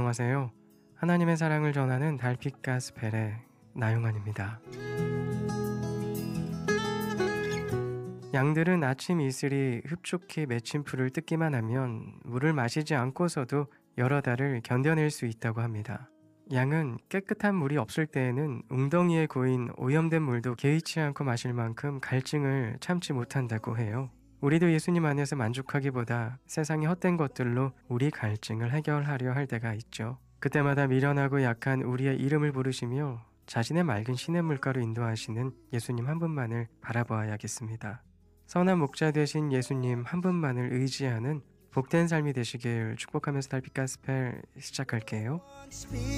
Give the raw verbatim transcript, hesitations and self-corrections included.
안녕하세요. 하나님의 사랑을 전하는 달빛 가스펠의 나용환입니다. 양들은 아침 이슬이 흡족히 맺힌 풀을 뜯기만 하면 물을 마시지 않고서도 여러 달을 견뎌낼 수 있다고 합니다. 양은 깨끗한 물이 없을 때에는 웅덩이에 고인 오염된 물도 개의치 않고 마실 만큼 갈증을 참지 못한다고 해요. 우리도 예수님 안에서 만족하기보다 세상의 헛된 것들로 우리 갈증을 해결하려 할 때가 있죠. 그때마다 미련하고 약한 우리의 이름을 부르시며 자신의 맑은 시냇물가로 인도하시는 예수님 한 분만을 바라보아야겠습니다. 선한 목자 되신 예수님 한 분만을 의지하는 복된 삶이 되시길 축복하면서 달빛 가스펠 시작할게요.